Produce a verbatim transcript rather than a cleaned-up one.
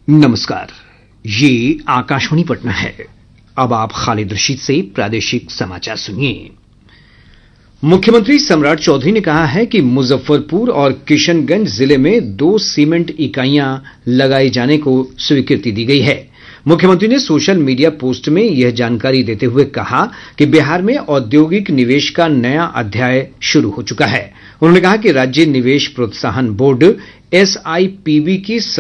नमस्कार, ये आकाशवाणी पटना है। अब आप खालिद रशीद से प्रादेशिक समाचार सुनिए। मुख्यमंत्री सम्राट चौधरी ने कहा है कि मुजफ्फरपुर और किशनगंज जिले में दो सीमेंट इकाइयां लगाए जाने को स्वीकृति दी गई है। मुख्यमंत्री ने सोशल मीडिया पोस्ट में यह जानकारी देते हुए कहा कि बिहार में औद्योगिक निवेश का नया अध्याय शुरू हो चुका है। उन्होंने कहा कि राज्य निवेश प्रोत्साहन board S I P B की